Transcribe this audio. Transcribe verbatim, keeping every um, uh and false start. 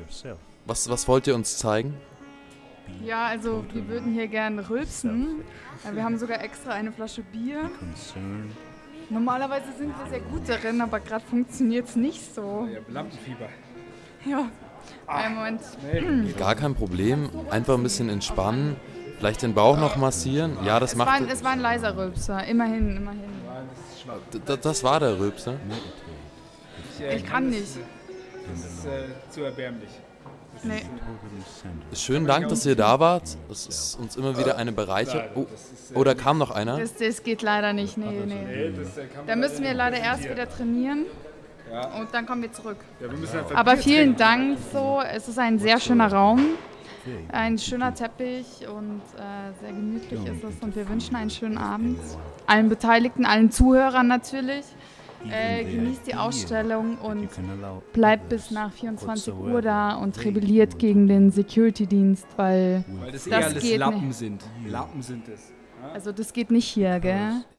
Was, was wollt ihr uns zeigen? Ja, also wir würden hier gerne rülpsen. Wir haben sogar extra eine Flasche Bier. Normalerweise sind wir sehr gut darin, aber gerade funktioniert es nicht so. Ja, Lampenfieber. Ja, einen Moment. Gar kein Problem. Einfach ein bisschen entspannen. Vielleicht den Bauch noch massieren. Ja, das Es macht... war, ein, es war ein leiser Rülpser, immerhin, immerhin. D- das war der Rülpser. Ich kann nicht. Das ist äh, zu erbärmlich. Nee. Schönen Dank, dass ihr da wart. Es ist uns immer wieder eine Bereicherung. Oh, oh, da kam noch einer. Das, das geht leider nicht, nee, nee. Da müssen wir leider erst wieder trainieren und dann kommen wir zurück. Aber vielen Dank, so. Es ist ein sehr schöner Raum, ein schöner Teppich und äh, sehr gemütlich ist es und wir wünschen einen schönen Abend. Allen Beteiligten, allen Zuhörern natürlich. Äh, genießt die Ausstellung und bleibt bis nach vierundzwanzig Uhr da und rebelliert gegen den Security-Dienst, weil, Weil das, das eh alles geht Lappen nicht. sind. Lappen sind es. Also das geht nicht hier, gell?